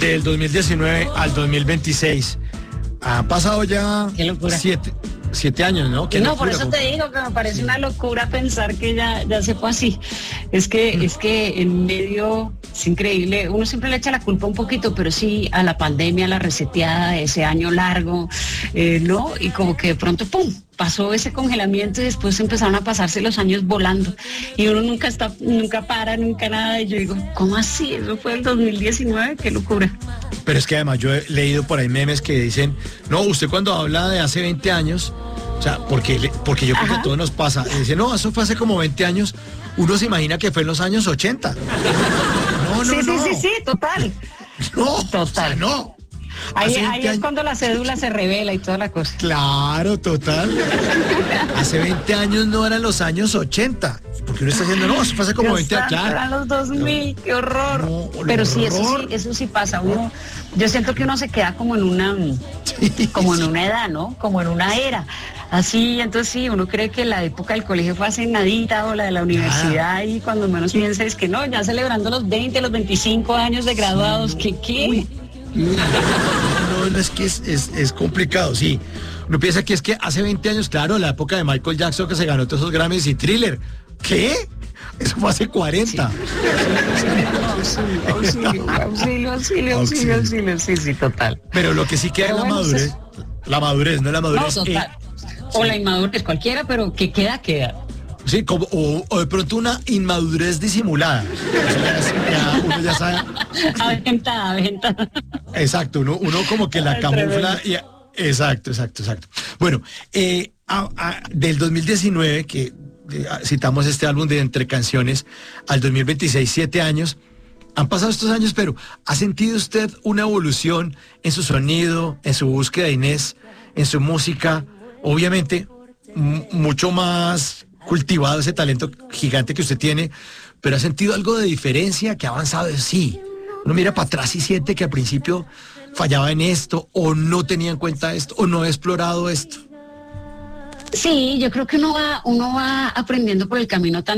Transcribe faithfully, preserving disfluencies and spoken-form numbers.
del dos mil diecinueve al dos mil veintiséis. Han pasado ya siete, siete años, ¿no? Qué no, locura, por eso te digo que me parece una locura pensar que ya, ya se fue así. Es que, mm. es que en medio, es increíble, uno siempre le echa la culpa un poquito, pero sí a la pandemia, a la reseteada de ese año largo, eh, ¿no? Y como que de pronto, ¡pum!, pasó ese congelamiento y después empezaron a pasarse los años volando y uno nunca está, nunca para, nunca nada, y yo digo, ¿cómo así? Eso fue el dos mil diecinueve, qué locura. Pero es que además yo he leído por ahí memes que dicen, no, usted cuando habla de hace veinte años, o sea, porque, porque yo creo Ajá. que a todos nos pasa, y dice, no, eso fue hace como veinte años, uno se imagina que fue en los años ochenta. No, no, sí, no. Sí, sí, sí, total. No, total. O sea, no. Ahí, ahí es cuando la cédula se revela y toda la cosa. Claro, total. Hace veinte años no eran los años ochenta. Porque uno está diciendo, no, eso pasa como veinte años. Claro. Eran los dos mil, no, qué horror. No, Pero horror. sí, eso sí, eso sí pasa. Uno, yo siento que uno se queda como en una, sí, como en una edad, ¿no? Como en una era. Así, entonces sí, uno cree que la época del colegio fue hace nadita o la de la universidad, ah. y cuando menos piensa es que no, ya celebrando los veinte, los veinticinco años de graduados, sí, ¿qué qué? Uy. No, no, es que es, es, es complicado, sí. Uno piensa que es que hace veinte años, claro, la época de Michael Jackson que se ganó todos esos Grammys y Thriller. ¿Qué? Eso fue hace cuarenta. Auxilio, auxilio, auxilio, auxilio, auxilio, sí, sí, total. Pero lo que sí queda es la bueno, madurez. Es... La madurez, no la madurez. No, total. Eh, o sí. La inmadurez, cualquiera, pero que queda, queda. Sí, como, o, o de pronto una inmadurez disimulada. Ya, ya, uno ya sabe. Aventada, aventada. Exacto, uno, uno como que la Ay, camufla. Y, exacto, exacto, exacto. Bueno, eh, a, a, del dos mil diecinueve, que eh, citamos este álbum de Entre Canciones, al dos mil veintiséis, siete años. Han pasado estos años, pero ¿ha sentido usted una evolución en su sonido, en su búsqueda, Inés, en su música? Obviamente, m- mucho más cultivado ese talento gigante que usted tiene, pero ¿ha sentido algo de diferencia, que ha avanzado? Sí, uno mira para atrás y siente que al principio fallaba en esto, o no tenía en cuenta esto, o no ha explorado esto. Sí, yo creo que uno va, uno va aprendiendo por el camino tan